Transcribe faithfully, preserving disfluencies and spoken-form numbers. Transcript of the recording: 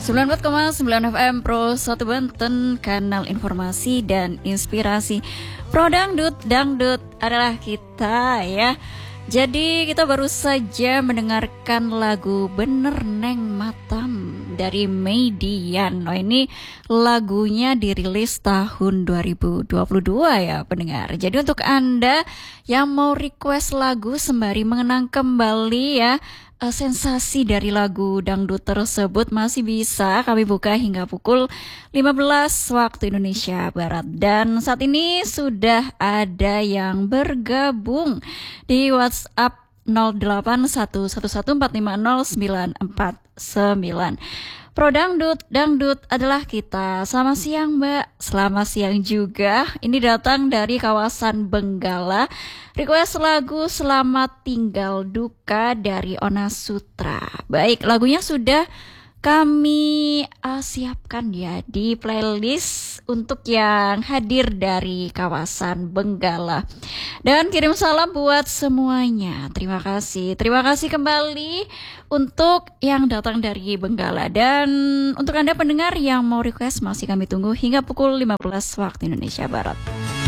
sembilan puluh empat koma sembilan F M Pro satu Banten, kanal informasi dan inspirasi. Pro Dangdut, Dangdut adalah kita ya. Jadi kita baru saja mendengarkan lagu Bener Neng Matam dari Median. Oh, ini lagunya dirilis tahun dua ribu dua puluh dua ya pendengar. Jadi untuk Anda yang mau request lagu sembari mengenang kembali ya uh, sensasi dari lagu dangdut tersebut, masih bisa kami buka hingga pukul lima belas waktu Indonesia Barat. Dan saat ini sudah ada yang bergabung di WhatsApp nol delapan satu satu satu empat lima nol sembilan empat sembilan. Pro Dangdut, Dangdut adalah kita. Selamat siang Mbak, selamat siang juga. Ini datang dari kawasan Benggala. Request lagu Selamat Tinggal Duka dari Ona Sutra. Baik, lagunya sudah kami uh, siapkan ya di playlist untuk yang hadir dari kawasan Benggala. Dan kirim salam buat semuanya. Terima kasih. Terima kasih kembali untuk yang datang dari Benggala. Dan untuk Anda pendengar yang mau request, masih kami tunggu hingga pukul lima belas waktu Indonesia Barat.